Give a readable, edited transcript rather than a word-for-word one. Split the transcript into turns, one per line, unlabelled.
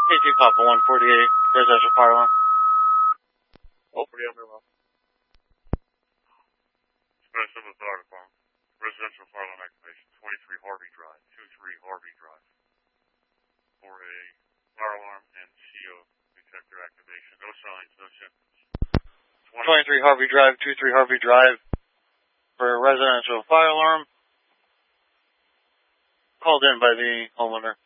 KT Papa 148, residential fire alarm.
148, very well. Special with fire department. Residential fire alarm activation, 23 Harvey Drive, 23 Harvey Drive. For a fire alarm and CO detector activation. No signs, no symptoms.
23 Harvey Drive, 23 Harvey Drive for a residential fire alarm. Called in by the homeowner.